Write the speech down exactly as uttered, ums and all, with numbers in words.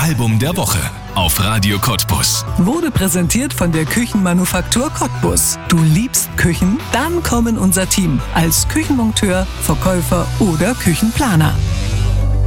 Album der Woche auf Radio Cottbus. Wurde präsentiert von der Küchenmanufaktur Cottbus. Du liebst Küchen? Dann komm in unser Team als Küchenmonteur, Verkäufer oder Küchenplaner.